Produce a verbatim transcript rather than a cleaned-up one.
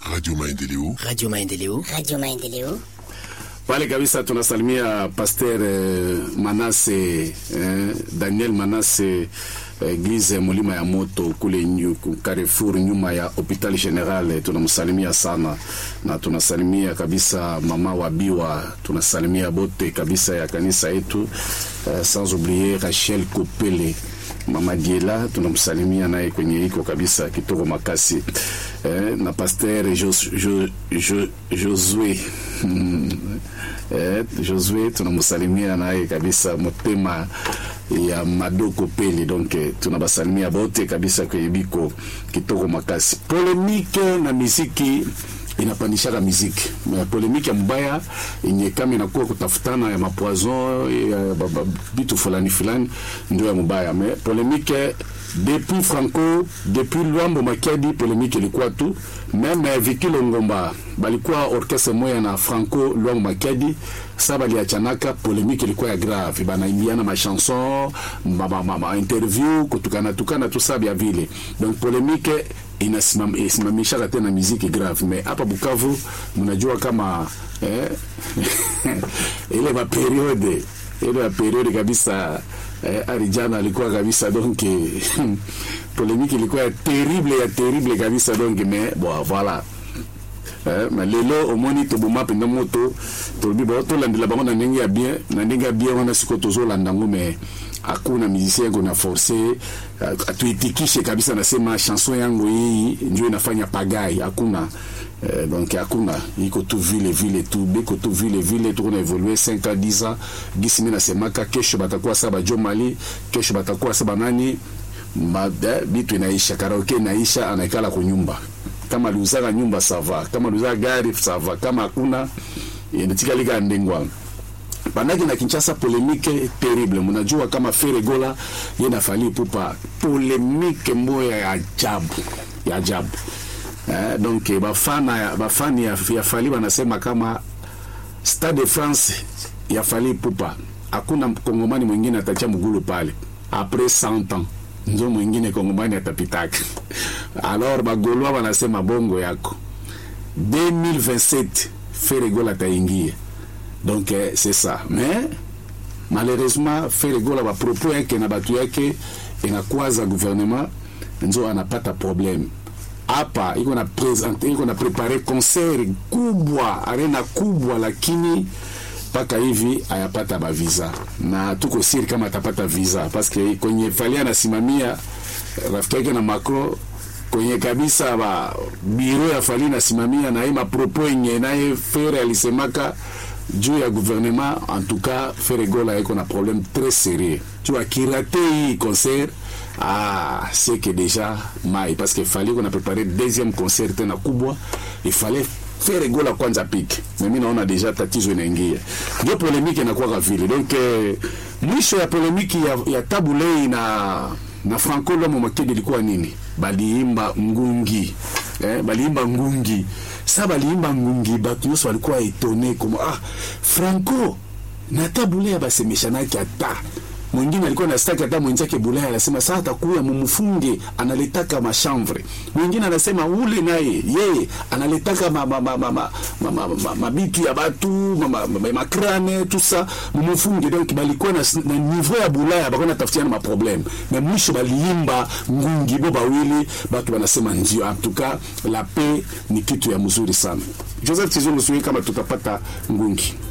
Radio Maendeleo. Radio Maendeleo. Radio Maendeleo. Pale kabisa tunasalimia Pasteur eh, Manase eh, Daniel Manase Eglise eh, Mulima ya Moto kule nyu, Carrefour nyuma ya Hopital General. Tunamsalimia sana na tunasalimia kabisa mama Wabiwa, tunasalimia bote kabisa ya kanisa yetu eh, sans oublier Rachel Kopele Mama Diela, tunamsalimia naye kwenye iko kabisa Kitoko Makasi eh, na Pasteur Jos, Jo, Jo, Josué eh, Josué tunamsalimia naye kabisa Motema ya Madoko Peli. Donc tunabasalimia bote kabisa kwenye biko Kitoko Makasi. Polemike na muziki inapandisha muziki. Polemike mbaya yenye kama inakuwa kutafutana ya mapoison ya bitu fulani fulani ndio ya mbaya. Mais polemike depuis Franco, depuis Luambo Makiadi, polemike ilikuwa tu. Même Vicky Longomba balikuwa orchestre moya na Franco Luambo Makiadi, saba liachanaka, polemike ilikuwa ya grave. Bana imbiana ma chanson, ma, ma, ma, ma interview, kutukana tukana tu sabi ya vile. Donc polemike inasimamisha tena muziki grave. Mais hapa Bukavu mnajua kama eh, ile ma periode ile ma periode kabisa eh, Arijana alikuwa kabisa donc polémique ilikuwa terrible ya terrible kabisa donc. Mais bon voilà eh, mais lelo omoni to boma penda moto to bibo to landela bango na ndenge ya bien na ndenge ya bien wana siko tozo landango. Mais hakuna musicien kuna forcer atuitikishe kabisa nasema chanson yangu hii ndio inafanya pagai, hakuna eh, donc hakuna iko tu vile vile tu biko tu vile vile tu kuna evoluer cinq ans dix ans gisi mimi nasema ka kesho batakuwa saba Jo Mali, kesho batakuwa saba nani mada bitu inaisha, karaoke inaisha, anaikala kwa nyumba. Kama aliuzaka nyumba sava, kama aliuzaka gari sava, kama hakuna inatika liga ndengwa. Bandaki na Kinshasa polemike terrible. Mnajua kama Feregola yena Fally Ipupa polemike mboya ya ajabu, ya ajabu. Eh, donc bafana bafani ya, ya Fally wanasema kama Stade de France ya Fally Ipupa hakuna Kongomani mwingine atacha mgulu pale après cent ans. Ndio mwingine Kongomani atapitaka. Alors bagolwa wanasema bongo yako deux mille vingt-sept Feregola taingia. Donc eh, c'est ça. Mais malheureusement Feregola ba propos yake na batu yake inakwaza gouvernement ndio anapata problem. Hapa iko na presenter, iko na prepare concert kubwa, arena kubwa, lakini paka hivi hayapata ba visa. Na tuko siri kama atapata visa parce que kwenye Fally anasimamia rafiki yake na Macron kwenye kabisa ba biro ya Fally nasimamia na ima propos yenye naye Fere alisemaka juu ya gouvernement. En tout cas Feregola iko na problème très sérieux. Tu vois kirate hii concert, ah c'est que déjà mai parce que Fally qu'on a préparé deuxième concert tena kubwa, il fallait Feregola kwanza pique. Mais mimi naona déjà tatizo inaingia. Ndio polémique inakuwa vile. Donc eh, mwisho ya polémique ya, ya Tabulei na na Franco Luambo Makiadi ilikuwa nini? Baliimba ngungi. Eh, baliimba ngungi. Sasa baliimba ngungi, batu yoso walikuwa etone kama ah Franco na Tabulei basemeshana kiata. Mwingine alikuwa anastaka hata mwenzake Bulaya anasema sasa atakuwa mumfunge, analetaka machambre. Mwingine anasema ule naye yeye analetaka ma ma ma ma ma ma mabitu ya batu ma makrane tout ça mumfunge. Donc balikuwa na, na niveau ya Bulaya bakona tafutiana ma problème. Mais mwisho baliimba ngungi bo bawili batu wanasema ndio. En tout cas la paix ni kitu ya mzuri sana. Joseph Tizungu suwe kama tutapata ngungi.